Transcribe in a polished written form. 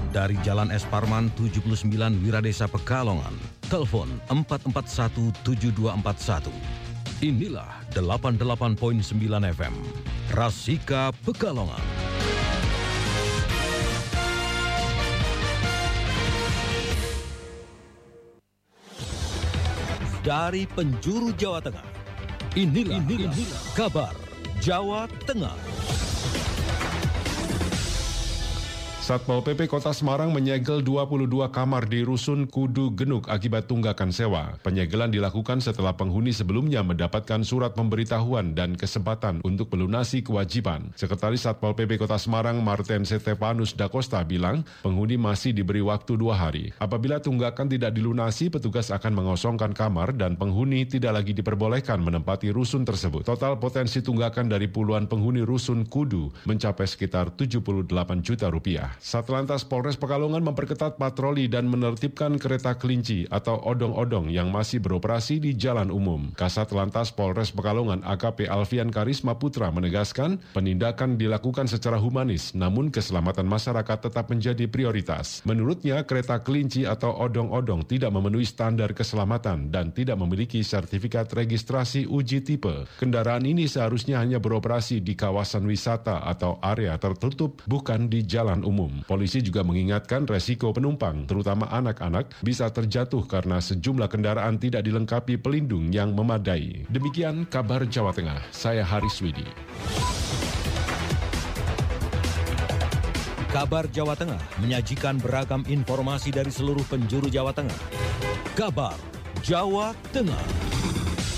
dari Jalan Es Parman 79 Wiradesa Pekalongan. Telepon 4417241. Inilah 88.9 FM Rasika Pekalongan. Dari penjuru Jawa Tengah, inilah kabar Jawa Tengah. Satpol PP Kota Semarang menyegel 22 kamar di Rusun Kudu Genuk akibat tunggakan sewa. Penyegelan dilakukan setelah penghuni sebelumnya mendapatkan surat pemberitahuan dan kesempatan untuk melunasi kewajiban. Sekretaris Satpol PP Kota Semarang Martin Stefanus Da Costa bilang, penghuni masih diberi waktu 2 hari. Apabila tunggakan tidak dilunasi, petugas akan mengosongkan kamar dan penghuni tidak lagi diperbolehkan menempati rusun tersebut. Total potensi tunggakan dari puluhan penghuni Rusun Kudu mencapai sekitar 78 juta rupiah. Satlantas Polres Pekalongan memperketat patroli dan menertibkan kereta kelinci atau odong-odong yang masih beroperasi di jalan umum. Kasat Lantas Polres Pekalongan AKP Alfian Karisma Putra menegaskan penindakan dilakukan secara humanis, namun keselamatan masyarakat tetap menjadi prioritas. Menurutnya, kereta kelinci atau odong-odong tidak memenuhi standar keselamatan dan tidak memiliki sertifikat registrasi uji tipe. Kendaraan ini seharusnya hanya beroperasi di kawasan wisata atau area tertutup, bukan di jalan umum. Polisi juga mengingatkan resiko penumpang, terutama anak-anak, bisa terjatuh karena sejumlah kendaraan tidak dilengkapi pelindung yang memadai. Demikian kabar Jawa Tengah, saya Haris Widi. Kabar Jawa Tengah menyajikan beragam informasi dari seluruh penjuru Jawa Tengah. Kabar Jawa Tengah.